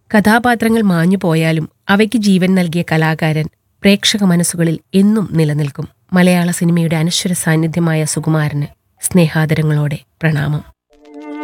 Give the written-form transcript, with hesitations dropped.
കഥാപാത്രങ്ങൾ മാഞ്ഞു പോയാലും അവയ്ക്ക് ജീവൻ നൽകിയ കലാകാരൻ പ്രേക്ഷക മനസ്സുകളിൽ എന്നും നിലനിൽക്കും. മലയാള സിനിമയുടെ അനശ്വര സാന്നിധ്യമായ സുകുമാരന് സ്നേഹാദരങ്ങളോടെ പ്രണാമം.